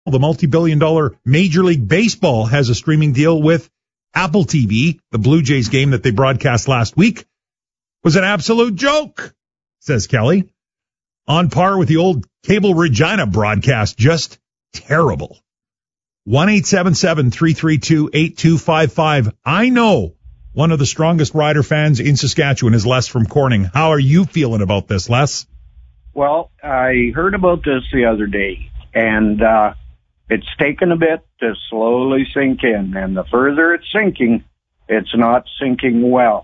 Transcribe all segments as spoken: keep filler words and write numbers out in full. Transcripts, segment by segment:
The multi-billion dollar Major League Baseball has a streaming deal with Apple T V. The Blue Jays game that they broadcast last week was an absolute joke, says Kelly. On par with the old cable Regina broadcast, just terrible. one eight seven seven, three three two, eight two five five. I know one of the strongest Rider fans in Saskatchewan is Les from Corning. How are you feeling about this, Les? Well, I heard about this the other day, and uh, it's taken a bit to slowly sink in. And the further it's sinking, it's not sinking well.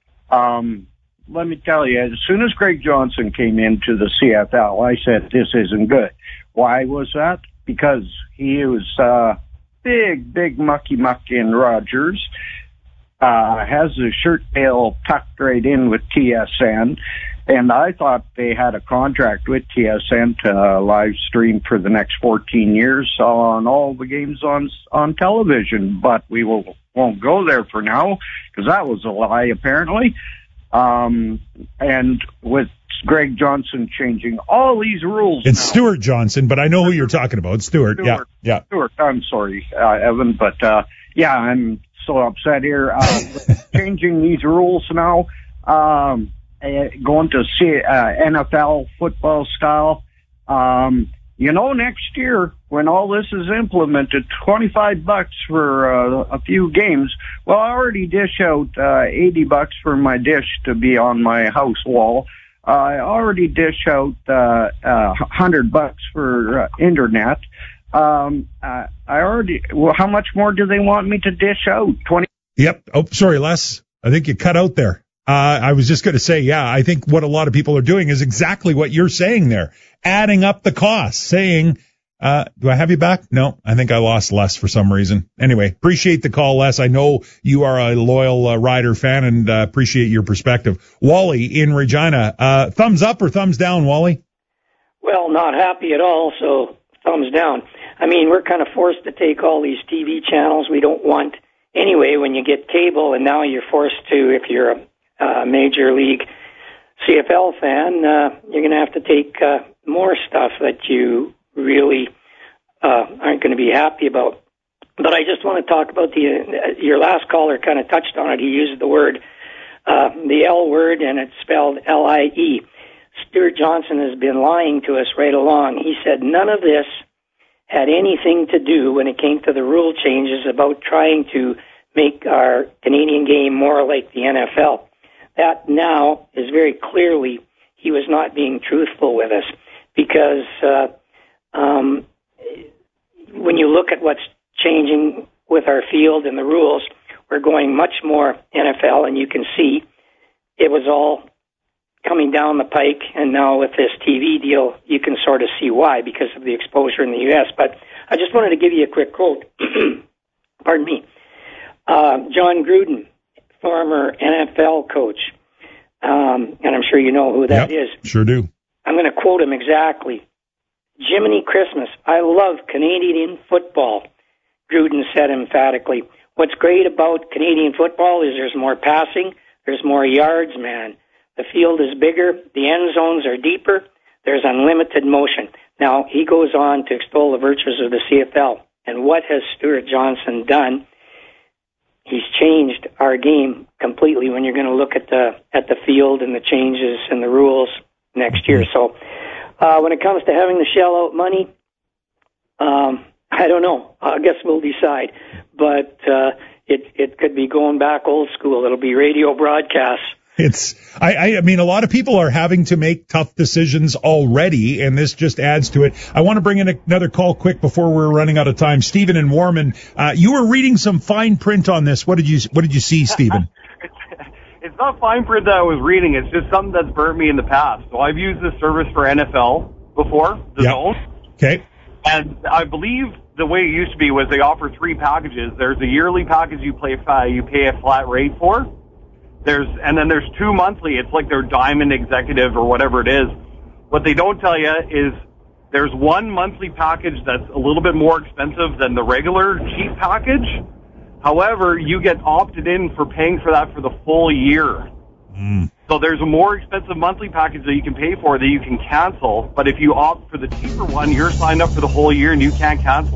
Um, let me tell you, as soon as Greg Johnson came into the C F L, I said, this isn't good. Why was that? Because he was uh, big, big mucky muck in Rogers, uh, has his shirt tail tucked right in with T S N, and I thought they had a contract with T S N to uh, live stream for the next fourteen years on all the games on on television, but we will, won't go there for now, because that was a lie, apparently. Um, and with Greg Johnson changing all these rules. It's now. Stuart Johnson, but I know who you're talking about. Stuart, Stuart yeah, yeah. Stuart, I'm sorry, uh, Evan, but uh, yeah, I'm so upset here. Uh, changing these rules now, um, uh, going to see uh, N F L football style. Um, you know, next year when all this is implemented, twenty-five bucks for uh, a few games. Well, I already dish out uh, eighty bucks for my dish to be on my house wall. Uh, I already dish out uh, uh, one hundred bucks for uh, internet. Um, uh, I already. Well, how much more do they want me to dish out? Twenty. Yep. Oh, sorry, Les. I think you cut out there. Uh, I was just going to say, yeah, I think what a lot of people are doing is exactly what you're saying there, adding up the costs, saying, uh, do I have you back? No, I think I lost Les for some reason. Anyway, appreciate the call, Les. I know you are a loyal uh, Rider fan, and uh, appreciate your perspective. Wally in Regina, uh, thumbs up or thumbs down, Wally? Well, not happy at all, so thumbs down. I mean, we're kind of forced to take all these T V channels we don't want anyway when you get cable, and now you're forced to, if you're a uh, Major League C F L fan, uh, you're going to have to take uh, more stuff that you really uh, aren't going to be happy about. But I just want to talk about the, uh, your last caller kind of touched on it. He used the word, uh, the L word, and it's spelled L I E. Stuart Johnson has been lying to us right along. He said none of this had anything to do when it came to the rule changes about trying to make our Canadian game more like the N F L. That now is very clearly he was not being truthful with us, because uh, um, when you look at what's changing with our field and the rules, we're going much more N F L, and you can see it was all coming down the pike, and now with this T V deal, you can sort of see why, because of the exposure in the U S. But I just wanted to give you a quick quote. Pardon me. Uh, John Gruden, former N F L coach, um, and I'm sure you know who that yep, is. Sure do. I'm going to quote him exactly. Jiminy Christmas, I love Canadian football, Gruden said emphatically. What's great about Canadian football is there's more passing, there's more yards, man. The field is bigger, the end zones are deeper, there's unlimited motion. Now, he goes on to extol the virtues of the C F L. And what has Stuart Johnson done? He's changed our game completely when you're going to look at the at the field and the changes and the rules next year. So uh, when it comes to having to shell out money, um, I don't know. I guess we'll decide. But uh, it it could be going back old school. It'll be radio broadcasts. It's, I, I, I mean, a lot of people are having to make tough decisions already, and this just adds to it. I want to bring in another call quick before we're running out of time. Stephen in Warman, uh, you were reading some fine print on this. What did you, what did you see, Stephen? it's, it's not fine print that I was reading. It's just something that's burnt me in the past. So I've used this service for N F L before, the yep. Zone. Okay. And I believe the way it used to be was they offer three packages. There's a yearly package you play, uh, you pay a flat rate for. There's, and then there's two monthly. It's like their Diamond Executive or whatever it is. What they don't tell you is there's one monthly package that's a little bit more expensive than the regular cheap package. However, you get opted in for paying for that for the full year. Mm. So there's a more expensive monthly package that you can pay for that you can cancel. But if you opt for the cheaper one, you're signed up for the whole year and you can't cancel.